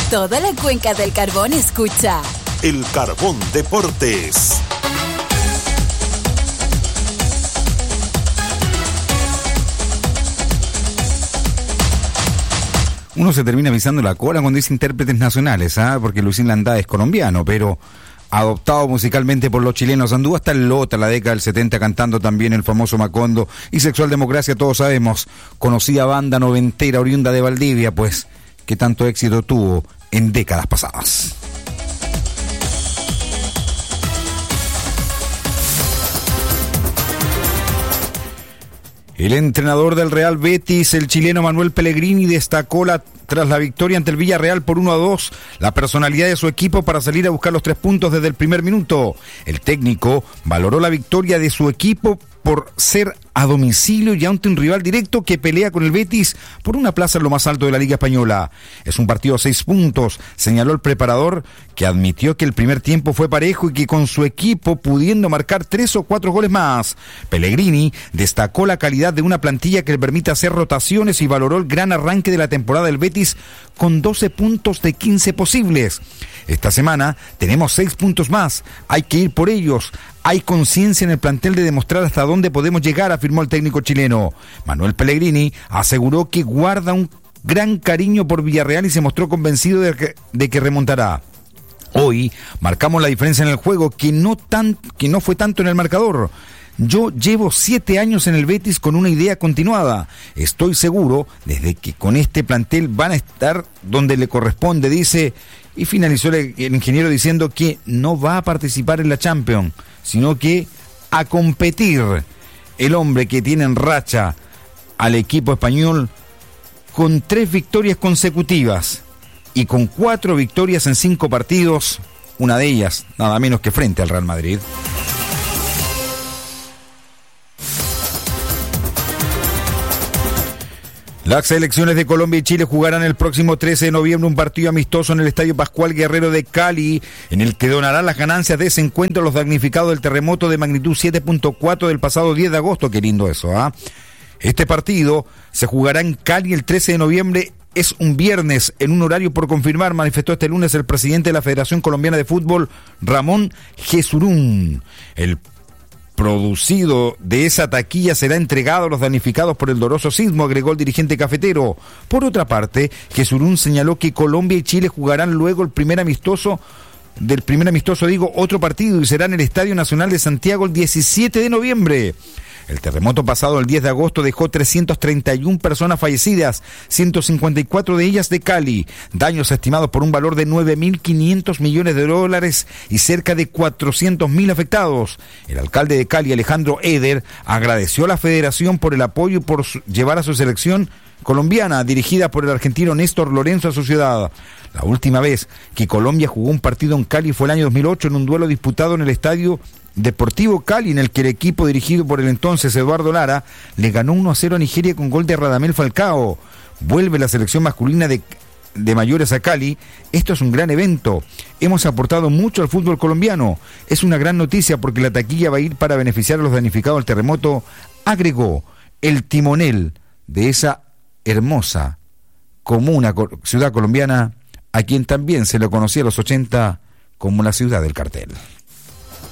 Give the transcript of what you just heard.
Toda la cuenca del Carbón escucha El Carbón Deportes. Uno se termina pisando la cola cuando dice intérpretes nacionales, porque Luisín Landá es colombiano, pero adoptado musicalmente por los chilenos. Anduvo hasta el Lota la década del 70 cantando también el famoso Macondo y Sexual Democracia, todos sabemos, conocida banda noventera oriunda de Valdivia, pues que tanto éxito tuvo en décadas pasadas. El entrenador del Real Betis, el chileno Manuel Pellegrini, destacó tras la victoria ante el Villarreal por 1-2, la personalidad de su equipo para salir a buscar los 3 puntos desde el primer minuto. El técnico valoró la victoria de su equipo por ser a domicilio y ante un rival directo que pelea con el Betis por una plaza en lo más alto de la Liga Española. Es un partido a 6 puntos, señaló el preparador, que admitió que el primer tiempo fue parejo y que con su equipo pudiendo marcar 3 o 4 goles más. Pellegrini destacó la calidad de una plantilla que le permite hacer rotaciones y valoró el gran arranque de la temporada del Betis con 12 puntos de 15 posibles. Esta semana tenemos 6 puntos más, hay que ir por ellos. Hay conciencia en el plantel de demostrar hasta dónde podemos llegar, afirmó el técnico chileno. Manuel Pellegrini aseguró que guarda un gran cariño por Villarreal y se mostró convencido de que remontará. Hoy marcamos la diferencia en el juego, que no fue tanto en el marcador. Yo llevo 7 años en el Betis con una idea continuada. Estoy seguro desde que con este plantel van a estar donde le corresponde, dice, y finalizó el ingeniero diciendo que no va a participar en la Champions, sino que a competir. El hombre que tiene en racha al equipo español con 3 victorias consecutivas y con 4 victorias en 5 partidos, una de ellas nada menos que frente al Real Madrid. Las selecciones de Colombia y Chile jugarán el próximo 13 de noviembre un partido amistoso en el Estadio Pascual Guerrero de Cali, en el que donarán las ganancias de ese encuentro a los damnificados del terremoto de magnitud 7.4 del pasado 10 de agosto. Qué lindo eso, Este partido se jugará en Cali el 13 de noviembre. Es un viernes en un horario por confirmar, manifestó este lunes el presidente de la Federación Colombiana de Fútbol, Ramón Jesurún. El producido de esa taquilla será entregado a los damnificados por el doloroso sismo, agregó el dirigente cafetero. Por otra parte, Jesurún señaló que Colombia y Chile jugarán luego otro partido y será en el Estadio Nacional de Santiago el 17 de noviembre. El terremoto pasado el 10 de agosto dejó 331 personas fallecidas, 154 de ellas de Cali, daños estimados por un valor de $9.500 millones y cerca de 400.000 afectados. El alcalde de Cali, Alejandro Eder, agradeció a la federación por el apoyo y por llevar a su selección colombiana, dirigida por el argentino Néstor Lorenzo, a su ciudad. La última vez que Colombia jugó un partido en Cali fue el año 2008 en un duelo disputado en el Estadio Deportivo Cali, en el que el equipo dirigido por el entonces Eduardo Lara le ganó 1-0 a Nigeria con gol de Radamel Falcao. Vuelve la selección masculina de mayores a Cali. Esto es un gran evento. Hemos aportado mucho al fútbol colombiano. Es una gran noticia porque la taquilla va a ir para beneficiar a los damnificados del terremoto, agregó el timonel de esa hermosa comuna ciudad colombiana, a quien también se le conocía a los 80 como la ciudad del cartel.